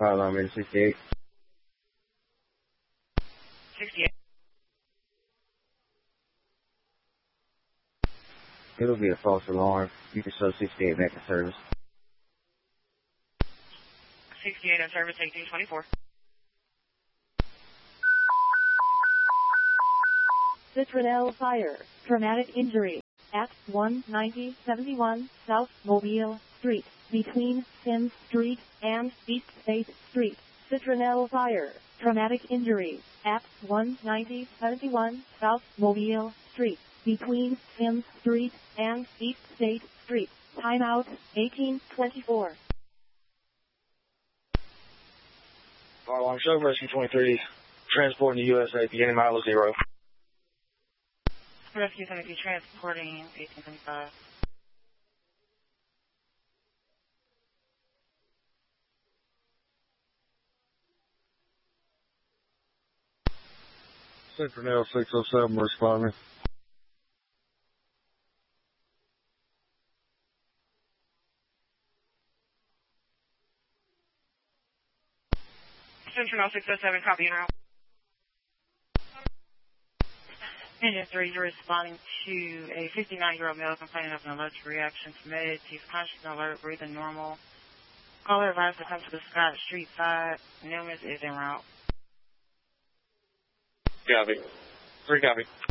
Fire alarm in 68. 68. It'll be a false alarm. You can show 68 back to service. 68 in service, 1824. Citronelle Fire. Traumatic injury. At 19071 South Mobile Street. Between Sims Street and East State Street. Citronelle Fire. Traumatic injury. At 19071 South Mobile Street. Between Sims Street and East State Street. Timeout 1824. Fire alarm show, rescue 23. Transporting to USA, beginning mile 0. Rescue 23 transporting 1825. Citronelle 607 responding. Citronelle 607, copy and route. Engine 3 is responding to a 59-year-old male complaining of an allergic reaction to meds. He's conscious and alert, breathing normal. Caller advised to come to the Scott Street side. Newman's is en route. Copy. 3 copy.